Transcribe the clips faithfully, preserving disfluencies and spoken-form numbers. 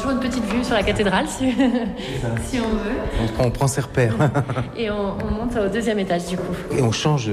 toujours une petite vue sur la cathédrale, si, si on veut. Donc on prend ses repères. Et on, on monte au deuxième étage, du coup. Et on change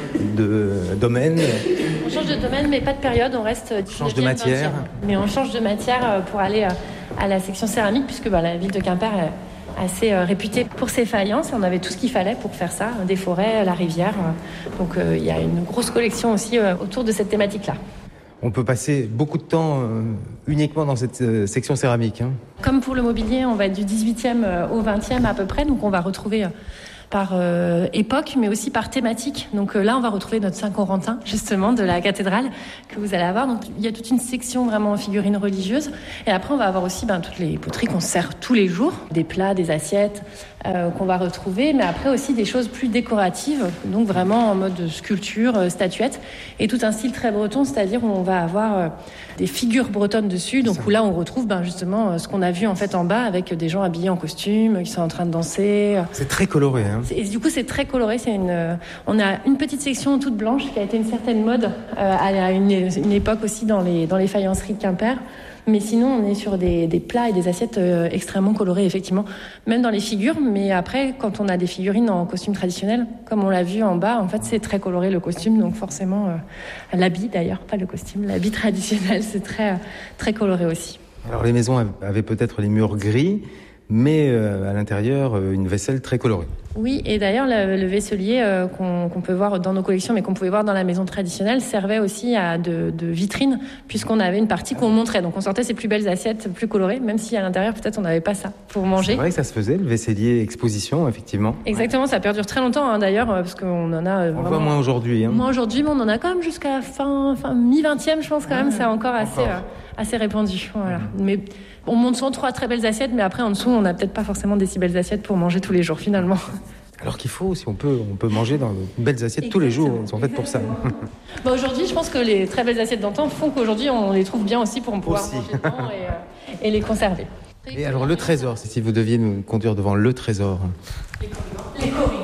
de domaine. On change de domaine, mais pas de période, on reste... On change de matière. vingtième. Mais on change de matière pour aller à la section céramique, puisque bah, la ville de Quimper est assez euh, réputée pour ses faïences. On avait tout ce qu'il fallait pour faire ça, des forêts, la rivière. Donc il euh, y a une grosse collection aussi euh, autour de cette thématique-là. On peut passer beaucoup de temps euh, uniquement dans cette euh, section céramique. Hein. Comme pour le mobilier, on va être du dix-huitième au vingtième à peu près, donc on va retrouver... Euh, par euh, époque, mais aussi par thématique. Donc euh, là, on va retrouver notre Saint-Corentin, justement, de la cathédrale, que vous allez avoir. Donc il y a toute une section vraiment figurines religieuses. Et après, on va avoir aussi ben, toutes les poteries qu'on sert tous les jours, des plats, des assiettes euh, qu'on va retrouver, mais après aussi des choses plus décoratives, donc vraiment en mode sculpture, euh, statuette, et tout un style très breton, c'est-à-dire où on va avoir euh, des figures bretonnes dessus, donc où là, on retrouve ben, justement euh, ce qu'on a vu en fait en bas, avec des gens habillés en costume, qui sont en train de danser. C'est très coloré, hein. Et du coup, c'est très coloré. C'est une, euh, on a une petite section toute blanche qui a été une certaine mode euh, à une, une époque aussi dans les, dans les faïenceries de Quimper. Mais sinon, on est sur des, des plats et des assiettes euh, extrêmement colorées, effectivement, même dans les figures. Mais après, quand on a des figurines en costume traditionnel, comme on l'a vu en bas, en fait, c'est très coloré le costume. Donc forcément, euh, l'habit d'ailleurs, pas le costume, l'habit traditionnel, c'est très, très coloré aussi. Alors les maisons avaient peut-être les murs gris, mais euh, à l'intérieur, euh, une vaisselle très colorée. Oui, et d'ailleurs, le, le vaisselier euh, qu'on, qu'on peut voir dans nos collections, mais qu'on pouvait voir dans la maison traditionnelle, servait aussi à de, de vitrine, puisqu'on avait une partie qu'on montrait. Donc on sortait ses plus belles assiettes, plus colorées, même si à l'intérieur, peut-être, on n'avait pas ça pour manger. C'est vrai que ça se faisait, le vaisselier exposition, effectivement. Exactement, ça perdure très longtemps, hein, d'ailleurs, parce qu'on en a... Euh, on vraiment... voit moins aujourd'hui. Hein. Moins aujourd'hui, mais on en a quand même jusqu'à fin, fin mi-vingtième, je pense, quand même. Ouais, c'est encore assez, encore. Euh, assez répandu. Voilà. Mmh. Mais on monte souvent trois très belles assiettes, mais après, en dessous, on n'a peut-être pas forcément des si belles assiettes pour manger tous les jours, finalement. Alors qu'il faut, si on peut, on peut manger dans de belles assiettes. Exactement. Tous les jours, elles sont faites pour ça. Bah aujourd'hui, je pense que les très belles assiettes d'antan font qu'aujourd'hui, on les trouve bien aussi pour pouvoir aussi. manger dedans et, euh, et les conserver. Et alors le trésor, c'est si vous deviez nous conduire devant le trésor. Les corrigans. Les corrigans.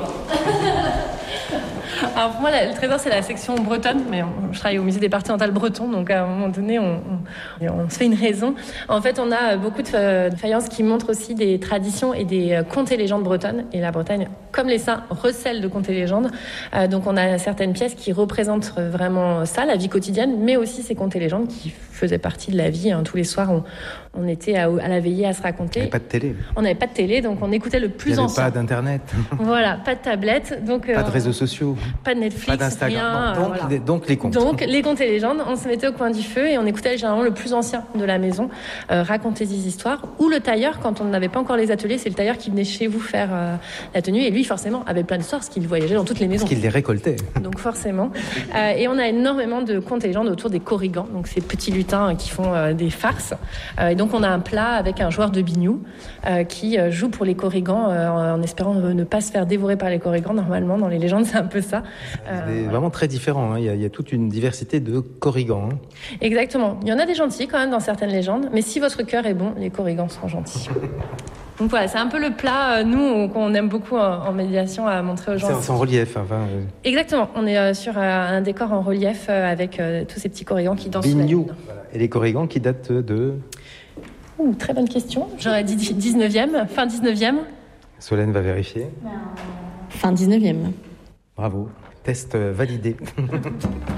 Alors pour moi, le trésor, c'est la section bretonne, mais on, je travaille au musée départemental breton, donc à un moment donné, on, on, on se fait une raison. En fait, on a beaucoup de, de faïences qui montrent aussi des traditions et des contes et légendes bretonnes. Et la Bretagne, comme les saints, recèle de contes et légendes. Euh, donc on a certaines pièces qui représentent vraiment ça, la vie quotidienne, mais aussi ces contes et légendes qui faisaient partie de la vie. Hein. Tous les soirs, on, on était à, à la veillée à se raconter. On n'avait pas de télé. On n'avait pas de télé, donc on écoutait le plus ancien. Il n'y avait pas d'internet. Voilà, pas de tablette. Donc, pas euh, de réseaux sociaux. Pas de Netflix, pas d'Instagram. rien. Donc, voilà. les, donc les contes. Donc les contes et légendes, on se mettait au coin du feu et on écoutait généralement le plus ancien de la maison euh, raconter des histoires. Ou le tailleur, quand on n'avait pas encore les ateliers, c'est le tailleur qui venait chez vous faire euh, la tenue. Et lui, forcément, avait plein d'histoires parce qu'il voyageait dans toutes les maisons. Parce qu'il les récoltait. Donc forcément. Euh, et on a énormément de contes et légendes autour des corrigans, donc ces petits lutins qui font euh, des farces. Euh, et donc on a un plat avec un joueur de biniou euh, qui euh, joue pour les corrigans euh, en, en espérant ne pas se faire dévorer par les corrigans. Normalement, dans les légendes, c'est un peu ça. Euh, c'est voilà. Vraiment très différent. Hein. Il y a, il y a toute une diversité de corrigans. Hein. Exactement. Il y en a des gentils quand même dans certaines légendes, mais si votre cœur est bon, les corrigans seront gentils. Donc voilà, c'est un peu le plat, euh, nous, qu'on aime beaucoup en, en médiation à montrer aux gens. C'est, c'est en relief. Enfin, euh... Exactement. On est euh, sur euh, un décor en relief euh, avec euh, tous ces petits corrigans qui dansent. Biniou. Voilà. Et les corrigans qui datent de... Ouh, très bonne question. J'aurais dit dix-neuvième, fin dix-neuvième. Solène va vérifier. Fin dix-neuvième. Bravo. Test validé.